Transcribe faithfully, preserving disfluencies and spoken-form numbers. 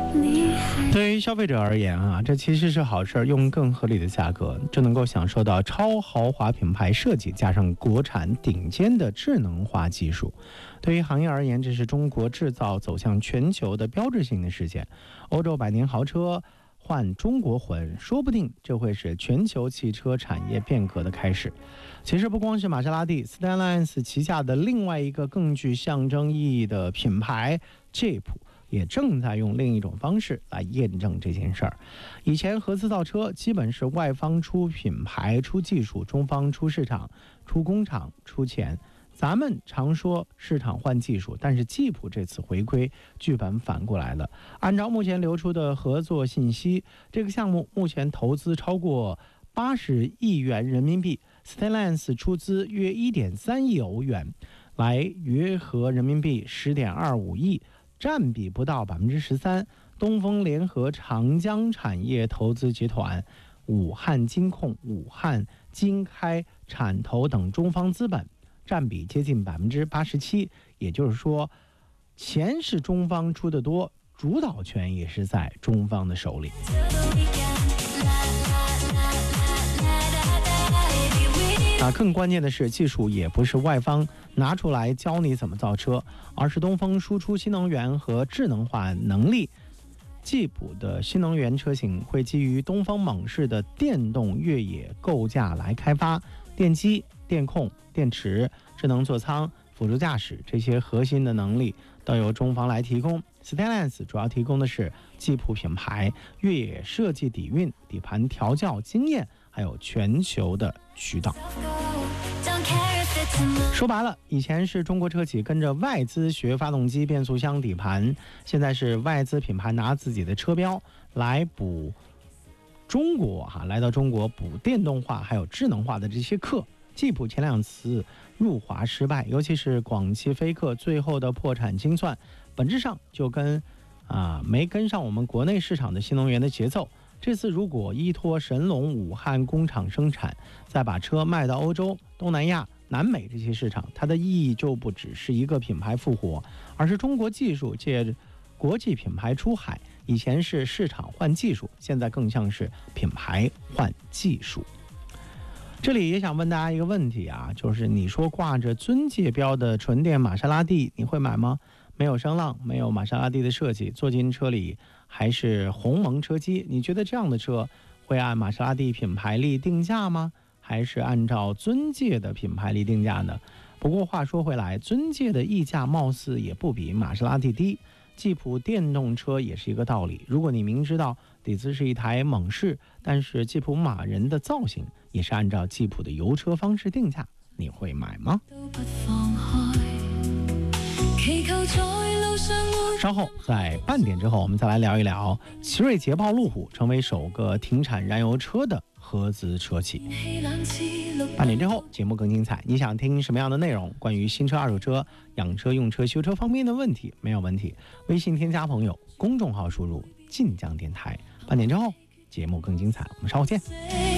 对于消费者而言啊，这其实是好事，用更合理的价格就能够享受到超豪华品牌设计加上国产顶尖的智能化技术。对于行业而言，这是中国制造走向全球的标志性的事件。欧洲百年豪车换中国魂，说不定这会是全球汽车产业变革的开始。其实不光是玛莎拉蒂 Stellantis 旗下的另外一个更具象征意义的品牌 Jeep也正在用另一种方式来验证这件事儿。以前合资造车基本是外方出品牌、出技术，中方出市场、出工厂、出钱。咱们常说市场换技术，但是吉普这次回归，剧本反过来了。按照目前流出的合作信息，这个项目目前投资超过八十亿元人民币 ，Stellantis 出资约一点三亿欧元，来约合人民币十点二五亿。占比不到百分之十三，东风联合长江产业投资集团、武汉金控、武汉金开产投等中方资本，占比接近百分之八十七。也就是说，钱是中方出的多，主导权也是在中方的手里。啊，更关键的是，技术也不是外方拿出来教你怎么造车，而是东风输出新能源和智能化能力。吉普的新能源车型会基于东风猛士的电动越野构架来开发，电机、电控、电池、智能座舱、辅助驾驶这些核心的能力都由中方来提供。Stellantis 主要提供的是吉普品牌越野设计底蕴、底盘调教经验，还有全球的渠道。说白了，以前是中国车企跟着外资学发动机、变速箱、底盘，现在是外资品牌拿自己的车标来补中国哈、啊，来到中国补电动化还有智能化的这些课。吉普前两次入华失败，尤其是广汽菲克最后的破产清算，本质上就跟啊没跟上我们国内市场的新能源的节奏。这次如果依托神龙武汉工厂生产，再把车卖到欧洲、东南亚、南美这些市场，它的意义就不只是一个品牌复活，而是中国技术借国际品牌出海。以前是市场换技术，现在更像是品牌换技术。这里也想问大家一个问题啊，就是你说挂着尊界标的纯电玛莎拉蒂你会买吗？没有声浪，没有玛莎拉蒂的设计，坐进车里还是鸿蒙车机，你觉得这样的车会按玛莎拉蒂品牌力定价吗？还是按照尊界的品牌力定价呢？不过话说回来，尊界的溢价貌似也不比玛莎拉蒂低。吉普电动车也是一个道理，如果你明知道底子是一台猛士，但是吉普马人的造型也是按照吉普的油车方式定价，你会买吗？稍后在半点之后，我们再来聊一聊奇瑞捷豹路虎成为首个停产燃油车的合资车企。半点之后节目更精彩，你想听什么样的内容？关于新车、二手车、养车、用车、修车方面的问题没有问题，微信添加朋友，公众号输入晋江电台。半点之后节目更精彩，我们稍后见。